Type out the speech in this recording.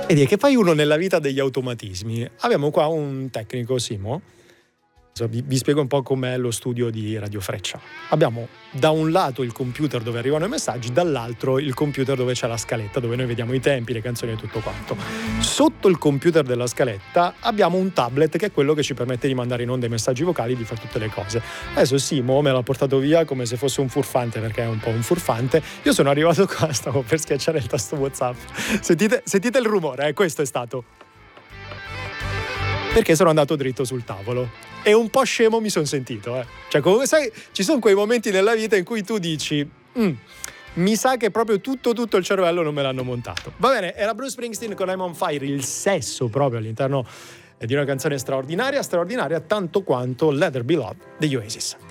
Ed è che poi uno nella vita degli automatismi. Abbiamo qua un tecnico, Simo. Vi spiego un po' com'è lo studio di Radio Freccia. Abbiamo da un lato il computer dove arrivano i messaggi, dall'altro il computer dove c'è la scaletta, dove noi vediamo i tempi, le canzoni e tutto quanto. Sotto il computer della scaletta abbiamo un tablet che è quello che ci permette di mandare in onda i messaggi vocali, di fare tutte le cose. Adesso Simo me l'ha portato via come se fosse un furfante, perché è un po' un furfante. Io sono arrivato qua, stavo per schiacciare il tasto WhatsApp. Sentite il rumore, questo è stato. Perché sono andato dritto sul tavolo. E un po' scemo mi sono sentito, Cioè, come sai, ci sono quei momenti nella vita in cui tu dici mi sa che proprio tutto il cervello non me l'hanno montato. Va bene, era Bruce Springsteen con I'm on Fire, il sesso proprio all'interno di una canzone straordinaria, tanto quanto Let There Be Love degli Oasis.